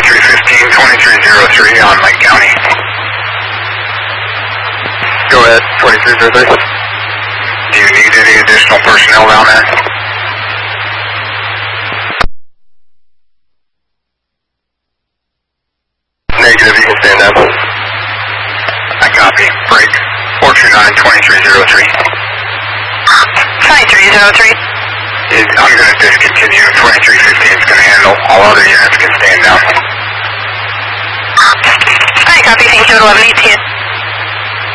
2303 on Lake County. Go ahead, 2303. Do you need any additional personnel down there? Negative, you can stand down. I copy. Break. 429-2303. 2303. I'm going to discontinue. 2315 is going to handle. All other units can stand down. I copy. Thank you. 1118.